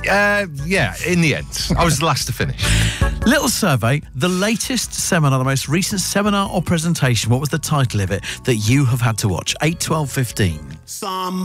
Yeah, in the end. I was the last to finish. Little survey, the latest seminar, the most recent seminar or presentation, what was the title of it that you have had to watch? 8, 12, 15.